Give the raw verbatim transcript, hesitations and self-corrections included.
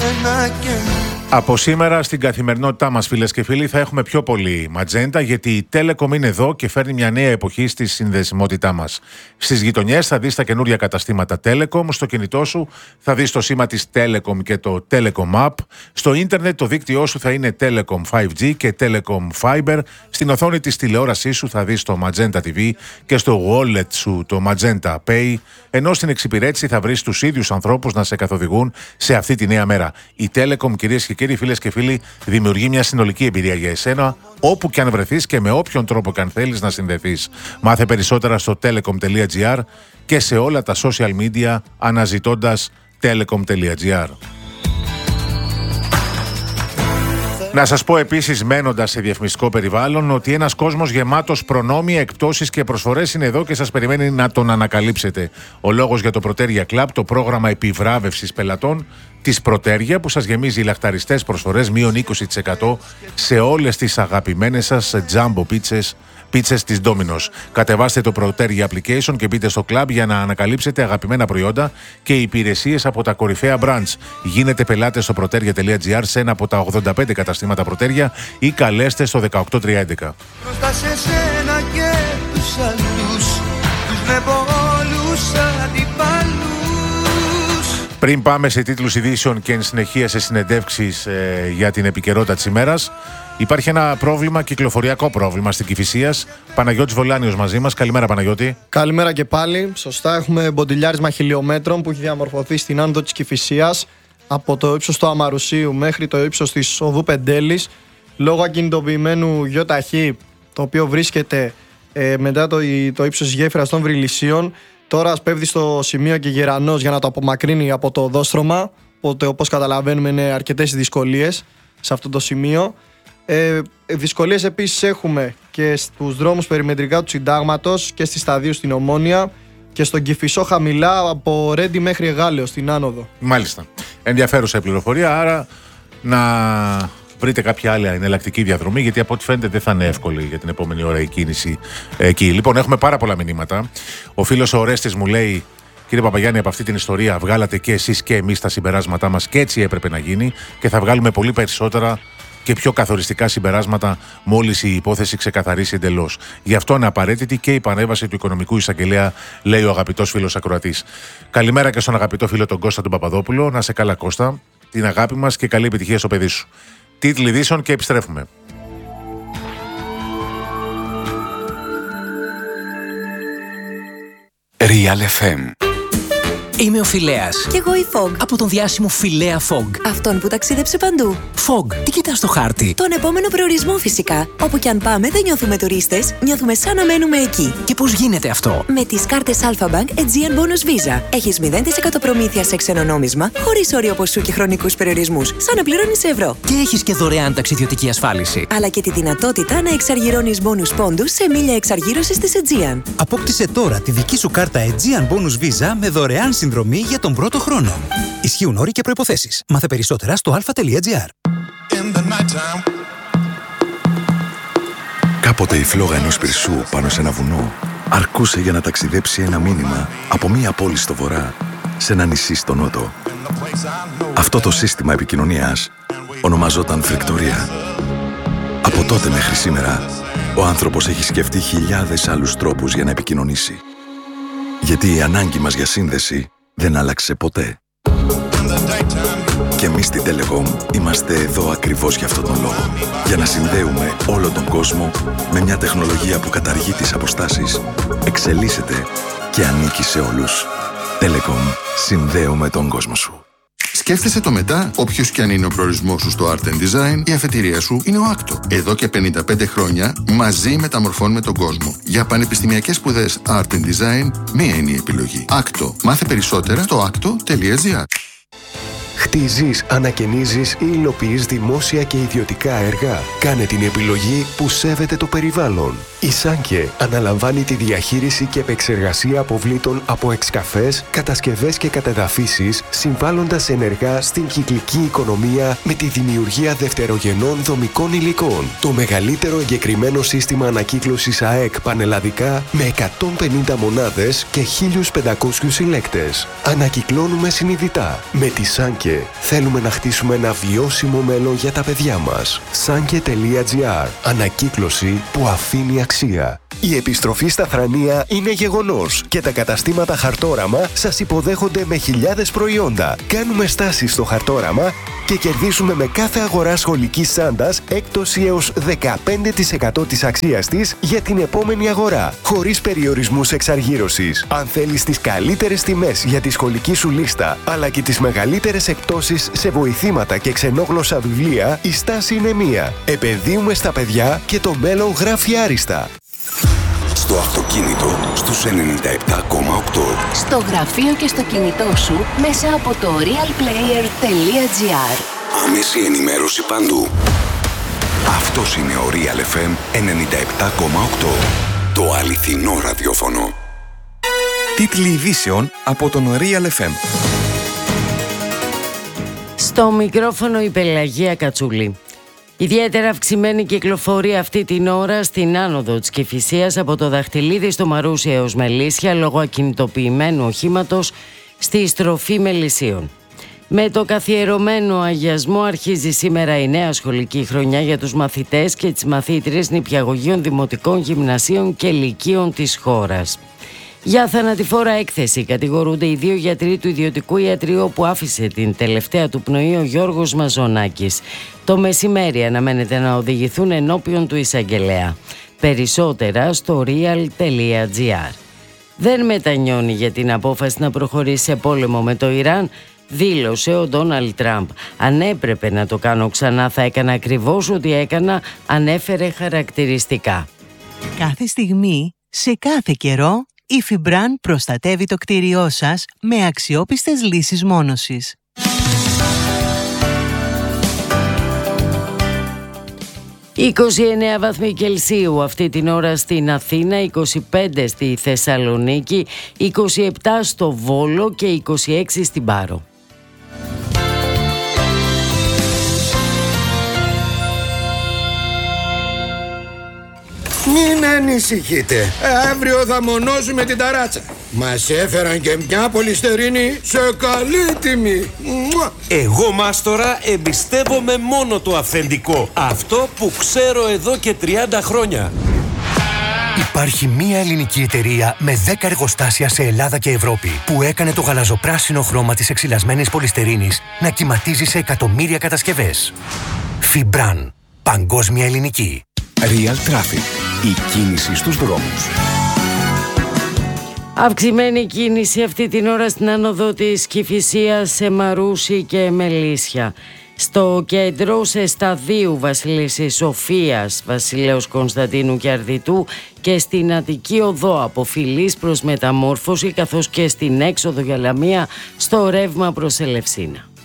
Από σήμερα στην καθημερινότητά μας, φίλες και φίλοι, θα έχουμε πιο πολύ ματζέντα, γιατί η Telecom είναι εδώ και φέρνει μια νέα εποχή στη συνδεσιμότητά μας. Στις γειτονιές θα δεις τα καινούρια καταστήματα Telecom, στο κινητό σου θα δεις το σήμα της Telecom και το Telecom App, στο ίντερνετ το δίκτυό σου θα είναι Telecom φάιβ τζι και Telecom Fiber, στην οθόνη της τηλεόρασής σου θα δεις το Magenta τι βι και στο wallet σου το Magenta Pay, ενώ στην εξυπηρέτηση θα βρεις τους ίδιους ανθρώπους να σε καθοδηγούν σε αυτή τη νέα μέρα. Η Telecom, κυρίες και κύριοι, φίλες και φίλοι, δημιουργεί μια συνολική εμπειρία για εσένα, όπου και αν βρεθείς και με όποιον τρόπο και αν θέλεις να συνδεθείς. Μάθε περισσότερα στο telecom τελεία gr και σε όλα τα social media αναζητώντας telecom τελεία gr. Να σας πω επίσης, μένοντας σε διαφημιστικό περιβάλλον, ότι ένας κόσμος γεμάτος προνόμια, εκπτώσεις και προσφορές είναι εδώ και σας περιμένει να τον ανακαλύψετε. Ο λόγος για το Proteria Club, το πρόγραμμα επιβράβευσης πελατών της Proteria, που σας γεμίζει λαχταριστές προσφορές μείον είκοσι τοις εκατό σε όλες τις αγαπημένες σας jumbo πίτσες, πίτσες της Domino's. Κατεβάστε το Proteria application και μπείτε στο club για να ανακαλύψετε αγαπημένα προϊόντα και υπηρεσίες από τα κορυφαία brands. Γίνετε πελάτες στο proteria τελεία gr σε ένα από τα ογδόντα πέντε καταστήματα Proteria ή καλέστε στο δεκαοκτώ τριακόσια έντεκα. Μπροστά σε σένα και τους άλλους, τους βλέπω όλους αντιπάλους. Πριν πάμε σε τίτλους ειδήσεων και εν συνεχεία σε συνεντεύξεις ε, για την επικαιρότητα της ημέρας, υπάρχει ένα πρόβλημα, κυκλοφοριακό πρόβλημα στην Κηφισίας. Παναγιώτης Βολάνιος μαζί μας. Καλημέρα, Παναγιώτη. Καλημέρα και πάλι. Σωστά, έχουμε μποντιλιάρισμα χιλιόμετρων που έχει διαμορφωθεί στην άνοδο της Κηφισίας από το ύψος του Αμαρουσίου μέχρι το ύψος της οδού Πεντέλης, λόγω ακινητοποιημένου γιοταχή, το οποίο βρίσκεται ε, μετά το, το ύψος της γέφυρας των Βρυλισσίων. Τώρα σπέβδει στο σημείο και Γερανός για να το απομακρύνει από το οδόστρωμα. Οπότε, όπως καταλαβαίνουμε, είναι αρκετές δυσκολίες σε αυτό το σημείο. Ε, δυσκολίες επίσης έχουμε και στους δρόμους περιμετρικά του Συντάγματος και στη Σταδίου στην Ομόνια και στον Κηφισό χαμηλά από Ρέντι μέχρι Εγάλεο στην άνοδο. Μάλιστα. Ενδιαφέρουσα πληροφορία, άρα να βρείτε κάποια άλλη εναλλακτική διαδρομή, γιατί από ό,τι φαίνεται δεν θα είναι εύκολη για την επόμενη ώρα η κίνηση εκεί. Λοιπόν, έχουμε πάρα πολλά μηνύματα. Ο φίλος ο Ορέστης μου λέει: Κύριε Παπαγιάννη, από αυτή την ιστορία βγάλατε και εσείς και εμείς τα συμπεράσματά μας και έτσι έπρεπε να γίνει, και θα βγάλουμε πολύ περισσότερα και πιο καθοριστικά συμπεράσματα μόλις η υπόθεση ξεκαθαρίσει εντελώς. Γι' αυτό είναι απαραίτητη και η παρέμβαση του οικονομικού εισαγγελέα, λέει ο αγαπητός φίλος ακροατής. Καλημέρα και στον αγαπητό φίλο τον Κώστα τον Παπαδόπουλο. Να σε καλά, Κώστα. Την αγάπη μας και καλή επιτυχία στο παιδί σου. Τίτλοι ειδήσεων και επιστρέφουμε. Real εφ εμ. Είμαι ο Φιλέας. Κι εγώ η Fog. Από τον διάσημο Φιλέα Fog. Αυτόν που ταξίδεψε παντού. Fog, τι κοιτάς στο χάρτη? Τον επόμενο προορισμό φυσικά. Όπου κι αν πάμε δεν νιώθουμε τουρίστες, νιώθουμε σαν να μένουμε εκεί. Και πώς γίνεται αυτό? Με τις κάρτες Alpha Bank Aegean Bonus Visa. Έχεις μηδέν τοις εκατό προμήθεια σε ξένο νόμισμα, χωρίς όριο ποσού και χρονικούς περιορισμούς, σαν να πληρώνεις ευρώ. Και έχεις και δωρεάν ταξιδιωτική ασφάλιση. Αλλά και τη δυνατότητα να εξαργυρώνεις bonus πόντους σε μίλια εξαργύρωσης της Aegean. Απόκτησε τώρα τη δική σου κάρτα Aegean Bonus Visa με δωρεάν συνδρομή για τον πρώτο χρόνο. Ισχύουν όροι και προϋποθέσεις. Μάθε περισσότερα στο αλφα τελεία τζι αρ. Κάποτε η φλόγα ενός πυρσού πάνω σε ένα βουνό αρκούσε για να ταξιδέψει ένα μήνυμα από μία πόλη στο βορρά σε ένα νησί στο νότο. Αυτό το σύστημα επικοινωνίας ονομαζόταν φρικτορία. Από τότε μέχρι σήμερα, ο άνθρωπος έχει σκεφτεί χιλιάδες άλλους τρόπους για να επικοινωνήσει. Γιατί η ανάγκη μας για σύνδεση δεν άλλαξε ποτέ. Και εμείς στην Telecom είμαστε εδώ ακριβώς για αυτόν τον λόγο. Για να συνδέουμε όλο τον κόσμο με μια τεχνολογία που καταργεί τις αποστάσεις, εξελίσσεται και ανήκει σε όλους. Telecom, συνδέουμε τον κόσμο σου. Σκέφτεσαι το μετά, όποιος και αν είναι ο προορισμός σου στο Art and Design, η αφετηρία σου είναι ο άκτο. Εδώ και πενήντα πέντε χρόνια, μαζί μεταμορφώνουμε τον κόσμο. Για πανεπιστημιακές σπουδές Art and Design, μία είναι η επιλογή. άκτο. Μάθε περισσότερα στο άκτο τελεία τζι αρ. Χτίζεις, ανακαινίζεις ή υλοποιείς δημόσια και ιδιωτικά έργα. Κάνε την επιλογή που σέβεται το περιβάλλον. Η Σάνκε αναλαμβάνει τη διαχείριση και επεξεργασία αποβλήτων από εξκαφές, κατασκευές και κατεδαφίσεις, συμβάλλοντας ενεργά στην κυκλική οικονομία με τη δημιουργία δευτερογενών δομικών υλικών. Το μεγαλύτερο εγκεκριμένο σύστημα ανακύκλωσης ΑΕΚ πανελλαδικά με εκατόν πενήντα μονάδες και χίλιους πεντακόσιους συλλέκτες. Ανακυκλώνουμε συνειδητά. Με τη Σάνκε Σάνκε. Θέλουμε να χτίσουμε ένα βιώσιμο μέλλον για τα παιδιά μας. Σάνκε τελεία τζι άρ. Ανακύκλωση που αφήνει αξία. Η επιστροφή στα θρανία είναι γεγονός και τα καταστήματα Χαρτόραμα σας υποδέχονται με χιλιάδες προϊόντα. Κάνουμε στάσεις στο Χαρτόραμα και κερδίζουμε με κάθε αγορά σχολικής τσάντας έκπτωση έως δεκαπέντε τοις εκατό της αξίας της για την επόμενη αγορά, χωρίς περιορισμούς εξαργύρωσης. Αν θέλεις τις καλύτερες τιμές για τη σχολική σου λίστα, αλλά και τις μεγαλύτερες εκπτώσεις σε βοηθήματα και ξενόγλωσσα βιβλία, η στάση είναι μία. Επενδύουμε στα παιδιά και το μέλλον γράφει άριστα. Στο αυτοκίνητο στους ενενήντα επτά κόμμα οκτώ. Στο γραφείο και στο κινητό σου μέσα από το real player τελεία τζι άρ. Άμεση ενημέρωση παντού. Αυτός είναι ο Real εφ εμ ενενήντα επτά κόμμα οκτώ. Το αληθινό ραδιόφωνο. Τίτλοι ειδήσεων από τον Real εφ εμ. Στο μικρόφωνο η Πελαγία Κατσούλη. Ιδιαίτερα αυξημένη κυκλοφορία αυτή την ώρα στην άνοδο της Κηφισίας από το Δαχτυλίδι στο Μαρούσι έως Μελίσια λόγω ακινητοποιημένου οχήματος στη στροφή Μελισσίων. Με το καθιερωμένο αγιασμό αρχίζει σήμερα η νέα σχολική χρονιά για τους μαθητές και τις μαθήτριες νηπιαγωγείων, δημοτικών, γυμνασίων και λυκείων της χώρας. Για θανατηφόρα έκθεση κατηγορούνται οι δύο γιατροί του ιδιωτικού ιατρείου όπου άφησε την τελευταία του πνοή ο Γιώργος Μαζονάκης. Το μεσημέρι αναμένεται να οδηγηθούν ενώπιον του εισαγγελέα. Περισσότερα στο real τελεία τζι άρ. Δεν μετανιώνει για την απόφαση να προχωρήσει σε πόλεμο με το Ιράν, δήλωσε ο Ντόναλντ Τραμπ. Αν έπρεπε να το κάνω ξανά θα έκανα ακριβώς ό,τι έκανα, ανέφερε χαρακτηριστικά. Κάθε στιγμή, σε κάθε καιρό, η Φιμπραν προστατεύει το κτίριό σας με αξιόπιστες λύσεις μόνωσης. είκοσι εννέα βαθμοί Κελσίου αυτή την ώρα στην Αθήνα, είκοσι πέντε στη Θεσσαλονίκη, είκοσι επτά στο Βόλο και είκοσι έξι στην Πάρο. Μην ανησυχείτε, αύριο θα μονώσουμε την ταράτσα. Μας έφεραν και μια πολυστερίνη σε καλή τιμή. Εγώ, μάστορα, εμπιστεύομαι μόνο το αυθεντικό. Αυτό που ξέρω εδώ και τριάντα χρόνια. Υπάρχει μία ελληνική εταιρεία με δέκα εργοστάσια σε Ελλάδα και Ευρώπη που έκανε το γαλαζοπράσινο χρώμα της εξυλασμένης πολυστερίνης να κυματίζει σε εκατομμύρια κατασκευές. Φιμπραν. Παγκόσμια ελληνική. Real Traffic. Η κίνηση στους δρόμους. Αυξημένη κίνηση αυτή την ώρα στην άνοδο της Κηφισίας σε Μαρούσι και Μελίσια. Στο κέντρο σε σταδίου Βασιλισσής Σοφίας, Βασιλέως Κωνσταντίνου και Αρδιτού και στην Αττική Οδό από Φιλής προς Μεταμόρφωση καθώς και στην έξοδο για Λαμία στο ρεύμα προς Ελευσίνα.